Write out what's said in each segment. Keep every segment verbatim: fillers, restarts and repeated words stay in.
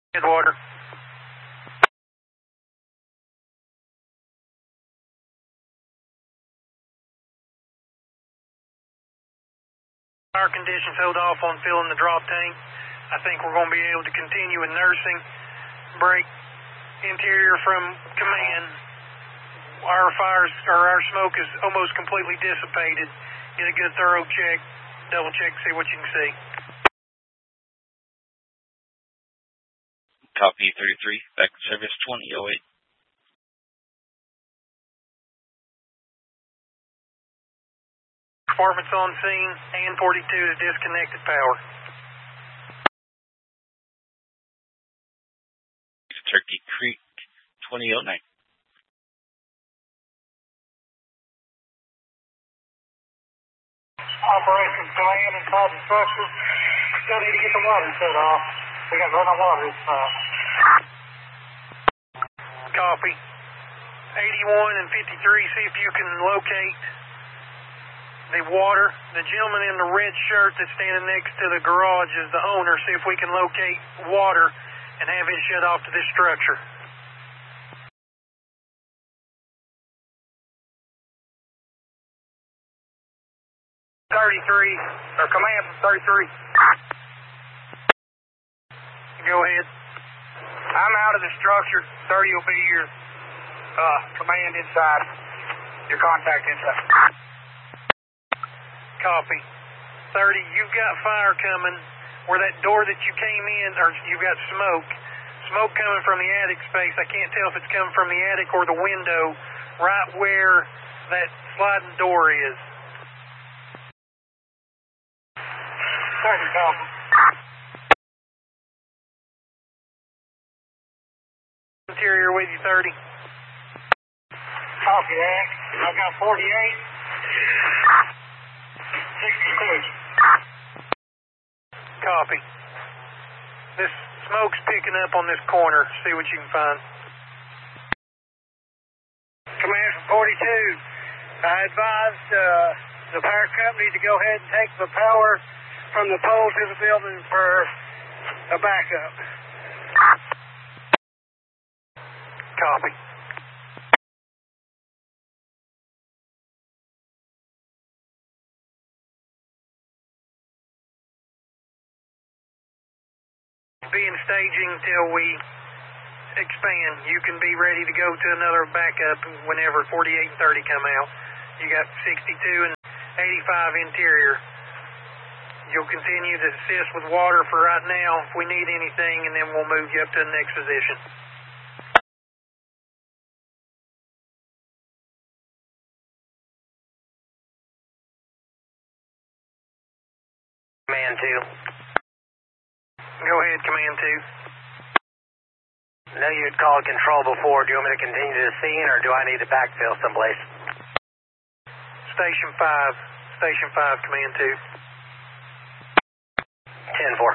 Headwater. Our conditions hold off on filling the drop tank. I think we're going to be able to continue with nursing. Break interior from command. Our fires or our smoke is almost completely dissipated. Get a good thorough check. Double check, see what you can see. Copy thirty-three, back to service twenty oh eight. Department's on scene, and forty-two is disconnected power. Turkey Creek, twenty oh nine. Operations command inside the structure. Still need to get the water shut off. We got running water inside. Copy. eighty-one and fifty-three, see if you can locate the water. The gentleman in the red shirt that's standing next to the garage is the owner. See if we can locate water and have it shut off to this structure. thirty-three, or command from thirty-three. Go ahead. I'm out of the structure. thirty will be your uh, command inside. Your contact inside. Copy. thirty, you've got fire coming where that door that you came in, or you've got smoke. Smoke coming from the attic space. I can't tell if it's coming from the attic or the window, right where that sliding door is. thirty, copy. Interior with you, thirty. Copy that. I've got forty-eight. sixty-six. Copy. This smoke's picking up on this corner. See what you can find. Command from forty-two. I advised uh, the power company to go ahead and take the power from the pole to the building for a backup. Copy. Be in staging till we expand. You can be ready to go to another backup whenever forty-eight and thirty come out. You got sixty-two and eighty-five interior. You'll continue to assist with water for right now if we need anything, and then we'll move you up to the next position. Command two. Go ahead, Command two. I know you had called control before. Do you want me to continue to the scene, or do I need to backfill someplace? Station five. Station five, Command two. ten four.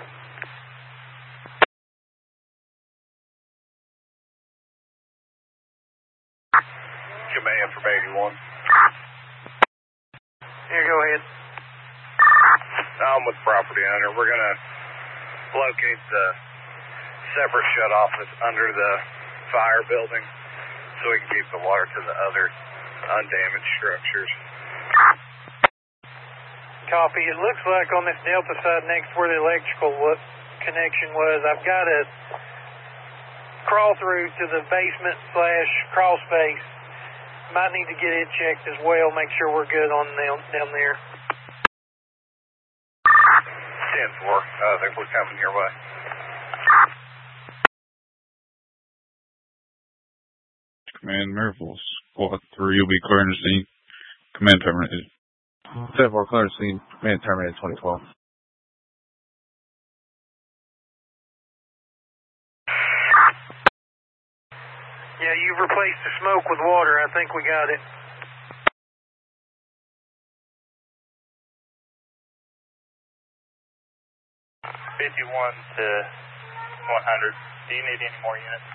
Command from eighty-one. Here, go ahead. I'm with property owner. We're going to locate the separate shutoff that's under the fire building so we can keep the water to the other undamaged structures. Copy. It looks like on this delta side next where the electrical connection was, I've got a crawl through to the basement slash crawl space. Might need to get it checked as well, make sure we're good on them, down there. ten four. I think we're coming your way. Command Maryville, Squad three will be clearing the scene. Command terminated. ten four, clearing the scene. Command terminated twenty twelve. Yeah, you've replaced the smoke with water. I think we got it. fifty-one to one hundred. Do you need any more units?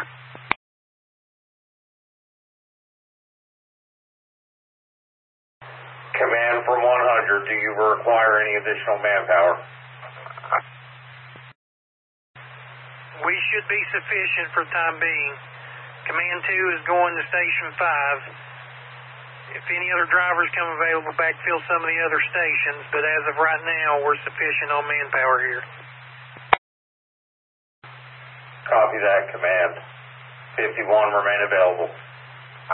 Command from one hundred, do you require any additional manpower? We should be sufficient for the time being. Command two is going to Station five. If any other drivers come available, backfill some of the other stations, but as of right now, we're sufficient on manpower here. Copy that, Command. fifty-one remain available.